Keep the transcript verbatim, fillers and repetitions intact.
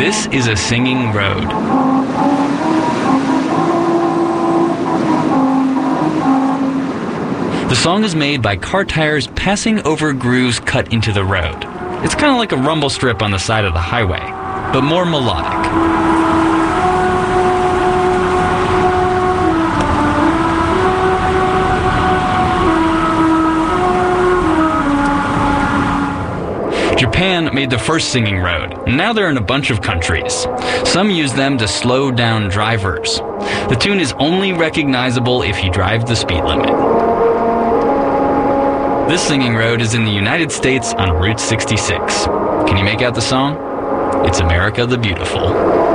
This is a singing road. The song is made by car tires passing over grooves cut into the road. It's kind of like a rumble strip on the side of the highway, but more melodic. Japan made the first singing road, and now they're in a bunch of countries. Some use them to slow down drivers. The tune is only recognizable if you drive the speed limit. This singing road is in the United States on Route sixty-six. Can you make out the song? It's America the Beautiful.